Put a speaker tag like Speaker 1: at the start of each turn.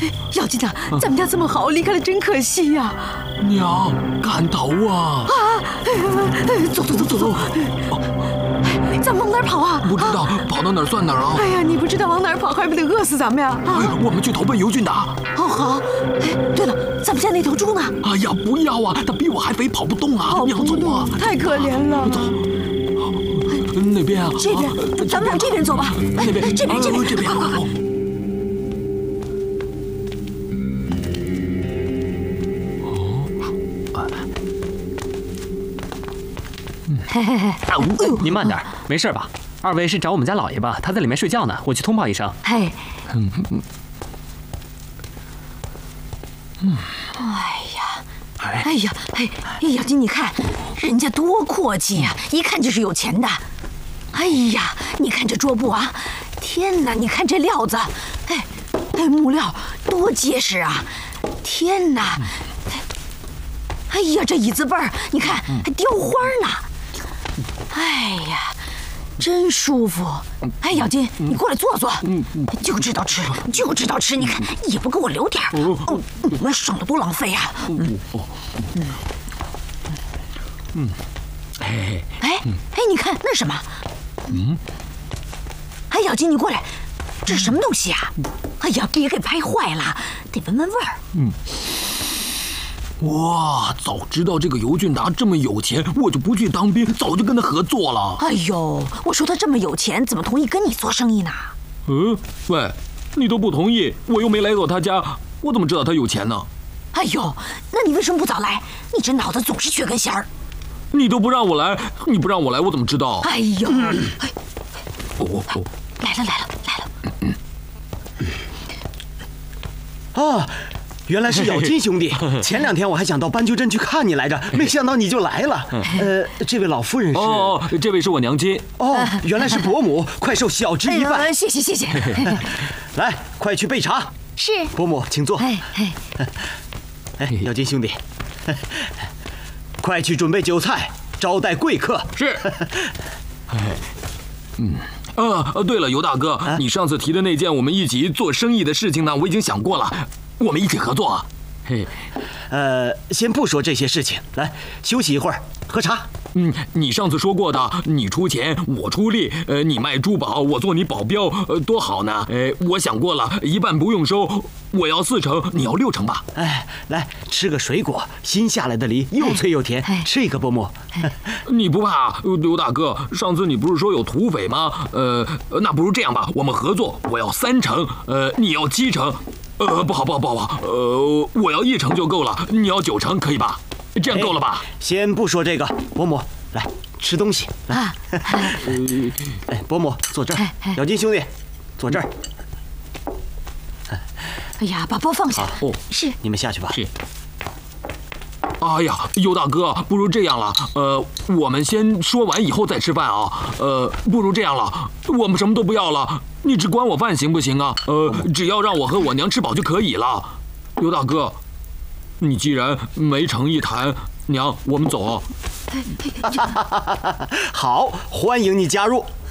Speaker 1: 姚金呐，咱们家这么好，离开了真可惜呀。
Speaker 2: 娘，赶头啊！
Speaker 1: 走。咱们往哪儿跑啊？
Speaker 2: 不知道，跑到哪儿算哪儿啊！
Speaker 1: 哎呀，你不知道往哪儿跑，还不得饿死咱们呀！
Speaker 2: 我们去投奔尤俊达。
Speaker 1: 哦，好。对了，咱们家那头猪呢？
Speaker 2: 哎呀，不要啊，它比我还肥，跑不动啊！娘，走啊！
Speaker 1: 太可怜了。
Speaker 2: 走。哪边啊？
Speaker 1: 这边，咱们往这边走吧。
Speaker 2: 那边，
Speaker 1: 这边，快！
Speaker 3: 您慢点，没事吧？二位是找我们家老爷吧？他在里面睡觉呢，我去通报一声。
Speaker 1: 哎呀，姚金，你看人家多阔气呀，一看就是有钱的。哎呀，你看这桌布啊，天哪，你看这料子，木料多结实啊！天哪，哎呀，这椅子背儿，你看还雕花呢。哎呀，真舒服！哎，姚金，你过来坐坐。就知道吃，你看也不给我留点儿，那省得多浪费啊！你看那是什么？哎，姚金，你过来，这是什么东西啊？哎呀，别给拍坏了，得闻闻味儿。
Speaker 2: 哇，早知道这个尤俊达这么有钱，我就不去当兵，早就跟他合作了。
Speaker 1: 哎呦，我说他这么有钱，怎么同意跟你做生意呢？
Speaker 2: 喂，你都不同意，我又没来过他家，我怎么知道他有钱呢？
Speaker 1: 哎呦，那你为什么不早来？你这脑子总是缺根弦儿。
Speaker 2: 你都不让我来，我怎么知道？
Speaker 1: 哎呦，来了。
Speaker 4: 啊，原来是咬金兄弟。前2天我还想到斑鸠镇去看你来着，没想到你就来了。这位老夫人是？
Speaker 2: 这位是我娘亲。
Speaker 4: 原来是伯母，快受小侄一拜。
Speaker 1: 谢谢。
Speaker 4: 来，快去备茶。
Speaker 1: 是。
Speaker 4: 伯母，请坐。咬金兄弟，快去准备酒菜，招待贵客。
Speaker 2: 是。对了，尤大哥，你上次提的那件我们一起做生意的事情呢，我已经想过了，我们一起合作。
Speaker 4: 先不说这些事情，来休息一会儿，喝茶。
Speaker 2: 你上次说过的，你出钱，我出力，你卖珠宝，我做你保镖，多好呢！我想过了，一半不用收，我要4成，你要6成吧？
Speaker 4: 来吃个水果，新下来的梨又脆又甜，吃一个，伯母。
Speaker 2: 你不怕？刘大哥，上次你不是说有土匪吗？那不如这样吧，我们合作，我要3成，你要7成。不好，我要1成就够了，你要9成，可以吧？这样够了吧？
Speaker 4: 先不说这个，伯母，来吃东西。来，伯母坐这儿，咬金兄弟坐这儿。
Speaker 1: 哎呀，把包放下。是。
Speaker 4: 你们下去吧。
Speaker 2: 是。哎呀，尤大哥，不如这样了，我们先说完以后再吃饭啊。不如这样了，我们什么都不要了，你只管我饭行不行啊？只要让我和我娘吃饱就可以了。尤大哥，你既然没诚意谈，娘，我们走。
Speaker 4: 好，欢迎你加入。